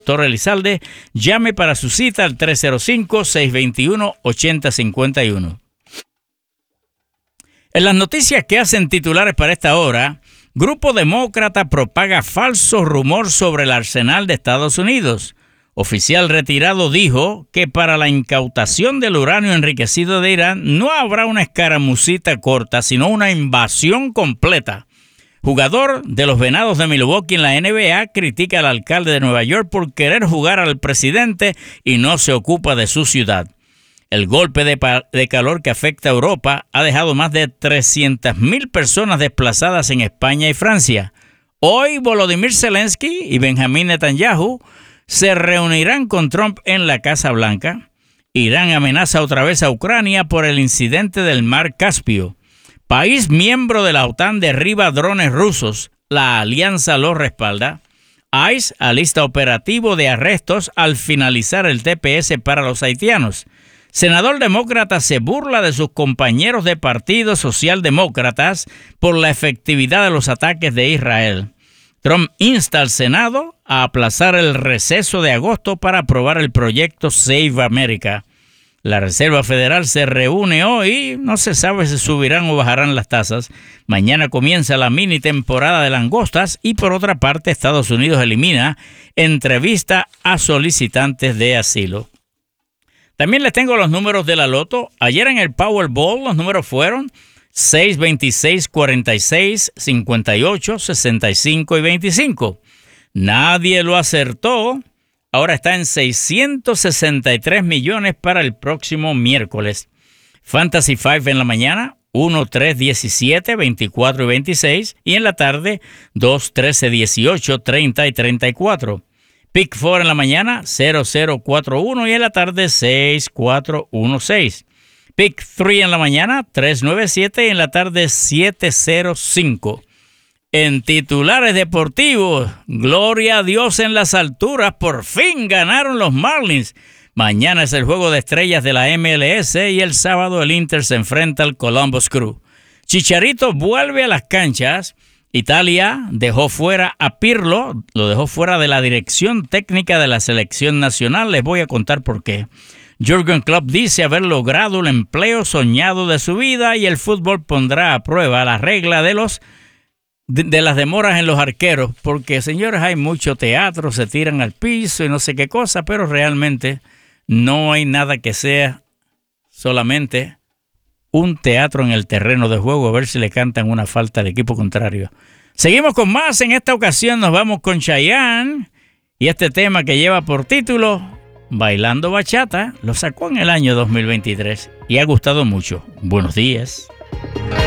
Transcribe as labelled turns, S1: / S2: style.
S1: Torre Elizalde. Llame para su cita al 305-621-8051. En las noticias que hacen titulares para esta hora, Grupo Demócrata propaga falso rumor sobre el arsenal de Estados Unidos. Oficial retirado dijo que para la incautación del uranio enriquecido de Irán no habrá una escaramucita corta, sino una invasión completa. Jugador de los Venados de Milwaukee en la NBA critica al alcalde de Nueva York por querer jugar al presidente y no se ocupa de su ciudad. El golpe de calor que afecta a Europa ha dejado más de 300,000 personas desplazadas en España y Francia. Hoy Volodymyr Zelensky y Benjamin Netanyahu se reunirán con Trump en la Casa Blanca. Irán amenaza otra vez a Ucrania por el incidente del Mar Caspio. País miembro de la OTAN derriba drones rusos. La alianza lo respalda. ICE alista operativo de arrestos al finalizar el TPS para los haitianos. Senador demócrata se burla de sus compañeros de partido socialdemócratas por la efectividad de los ataques de Israel. Trump insta al Senado a aplazar el receso de agosto para aprobar el proyecto Save America. La Reserva Federal se reúne hoy, no se sabe si subirán o bajarán las tasas. Mañana comienza la mini temporada de langostas y por otra parte Estados Unidos elimina entrevista a solicitantes de asilo. También les tengo los números de la loto. Ayer en el Powerball los números fueron 6, 26, 46, 58, 65 y 25. Nadie lo acertó. Ahora está en 663 millones para el próximo miércoles. Fantasy 5 en la mañana, 1, 3, 17, 24 y 26. Y en la tarde, 2, 13, 18, 30 y 34. Pick 4 en la mañana, 0041 y en la tarde, 6416. Pick 3 en la mañana, 397 y en la tarde, 705. En titulares deportivos, gloria a Dios en las alturas, por fin ganaron los Marlins. Mañana es el juego de estrellas de la MLS y el sábado el Inter se enfrenta al Columbus Crew. Chicharito vuelve a las canchas. Italia dejó fuera a Pirlo, lo dejó fuera de la dirección técnica de la selección nacional. Les voy a contar por qué. Jürgen Klopp dice haber logrado el empleo soñado de su vida y el fútbol pondrá a prueba la regla de las demoras en los arqueros, porque, señores, hay mucho teatro, se tiran al piso y no sé qué cosa, pero realmente no hay nada que sea solamente un teatro en el terreno de juego, a ver si le cantan una falta al equipo contrario. Seguimos con más. En esta ocasión nos vamos con Chayanne y este tema que lleva por título Bailando Bachata. Lo sacó en el año 2023 y ha gustado mucho. Buenos días.